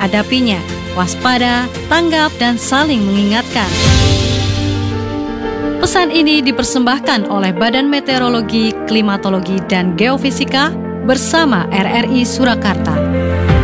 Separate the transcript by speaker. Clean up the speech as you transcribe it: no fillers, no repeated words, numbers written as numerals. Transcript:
Speaker 1: menghadapinya. Waspada, tanggap, dan saling mengingatkan. Pesan ini dipersembahkan oleh Badan Meteorologi, Klimatologi, dan Geofisika bersama RRI Surakarta.